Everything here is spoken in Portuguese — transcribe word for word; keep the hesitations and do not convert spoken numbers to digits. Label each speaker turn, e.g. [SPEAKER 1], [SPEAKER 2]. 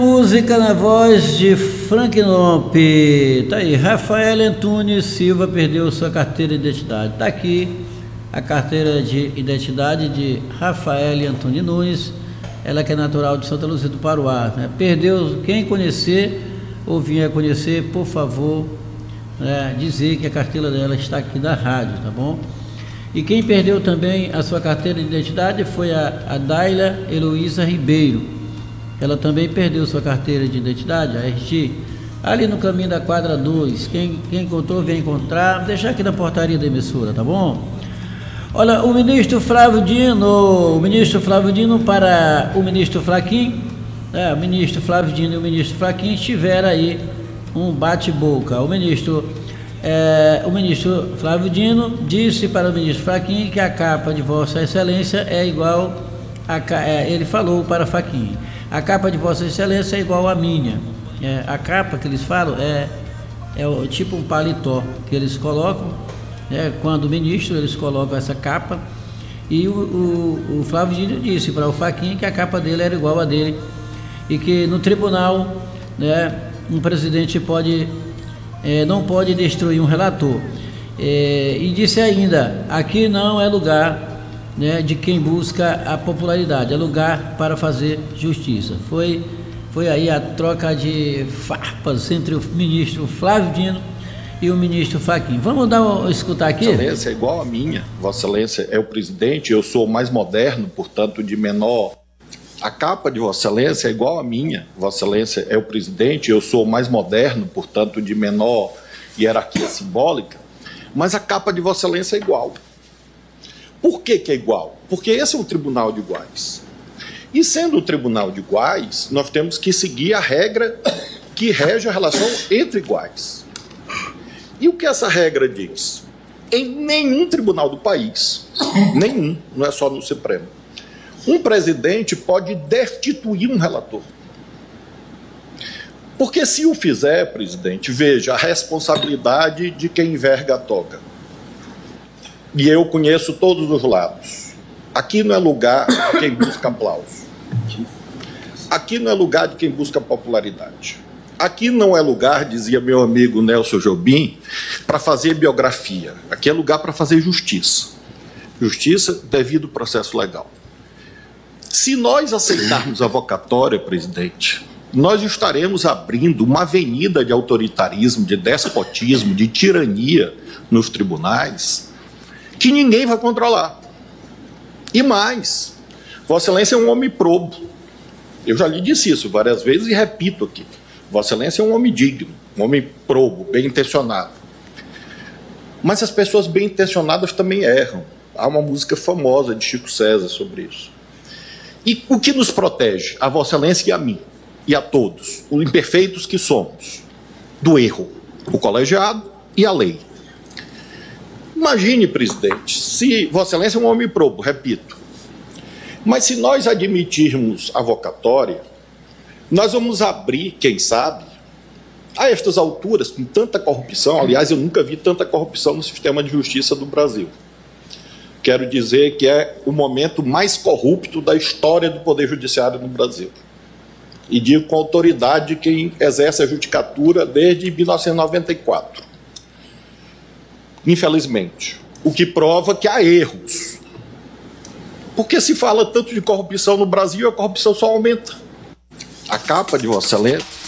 [SPEAKER 1] Música na voz de Frank Lompe. Tá aí, Rafael Antunes Silva perdeu sua carteira de identidade. Tá aqui a carteira de identidade de Rafael Antunes Nunes, ela que é natural de Santa Luzia do Paruá, né? Perdeu, quem conhecer ou vier conhecer, por favor, né, dizer que a carteira dela está aqui na rádio, tá bom? E quem perdeu também a sua carteira de identidade foi a, a Daila Heloísa Ribeiro. Ela também perdeu sua carteira de identidade, a R G, ali no caminho da quadra dois. Quem, quem encontrou, vem encontrar. Deixar aqui na portaria da emissora, tá bom? Olha, o ministro Flávio Dino, o ministro Flávio Dino para o ministro Fachin, é, o ministro Flávio Dino e o ministro Fachin tiveram aí um bate-boca. O ministro, é, o ministro Flávio Dino disse para o ministro Fachin que a capa de Vossa Excelência é igual a, é, ele falou para Fachin. A capa de Vossa Excelência é igual à minha. É, a capa que eles falam é, é o, tipo um paletó que eles colocam, né, quando o ministro, eles colocam essa capa. E o, o, o Flávio Dino disse para o Fachin que a capa dele era igual a dele e que no tribunal, né, um presidente pode, é, não pode destruir um relator. É, e disse ainda, aqui não é lugar, né, de quem busca a popularidade, é lugar para fazer justiça. Foi, foi aí a troca de farpas entre o ministro Flávio Dino e o ministro Fachin. Vamos dar uma, escutar aqui?
[SPEAKER 2] Vossa Excelência é igual a minha. Vossa Excelência é o presidente, eu sou mais moderno, portanto de menor. A capa de Vossa Excelência é igual a minha. Vossa Excelência é o presidente, eu sou mais moderno, portanto de menor hierarquia simbólica, mas a capa de Vossa Excelência é igual. Por que que é igual? Porque esse é um tribunal de iguais. E sendo um tribunal de iguais, nós temos que seguir a regra que rege a relação entre iguais. E o que essa regra diz? Em nenhum tribunal do país, nenhum, não é só no Supremo, um presidente pode destituir um relator. Porque se o fizer, presidente, veja a responsabilidade de quem enverga a toga. E eu conheço todos os lados. Aqui não é lugar de quem busca aplauso. Aqui não é lugar de quem busca popularidade. Aqui não é lugar, dizia meu amigo Nelson Jobim, para fazer biografia. Aqui é lugar para fazer justiça. Justiça devido ao processo legal. Se nós aceitarmos a vocatória, presidente, nós estaremos abrindo uma avenida de autoritarismo, de despotismo, de tirania nos tribunais, que ninguém vai controlar. E mais, Vossa Excelência é um homem probo. Eu já lhe disse isso várias vezes e repito aqui. Vossa Excelência é um homem digno, um homem probo, bem intencionado. Mas as pessoas bem intencionadas também erram. Há uma música famosa de Chico César sobre isso. E o que nos protege? A Vossa Excelência e a mim, e a todos, os imperfeitos que somos, do erro, o colegiado e a lei. Imagine, presidente, se Vossa Excelência é um homem probo, repito, mas se nós admitirmos a vocatória, nós vamos abrir, quem sabe, a estas alturas, com tanta corrupção, aliás, eu nunca vi tanta corrupção no sistema de justiça do Brasil. Quero dizer que é o momento mais corrupto da história do Poder Judiciário no Brasil. E digo com autoridade de quem exerce a judicatura desde mil novecentos e noventa e quatro. Infelizmente, o que prova que há erros. Porque se fala tanto de corrupção no Brasil, a corrupção só aumenta. A capa de Vossa Excelência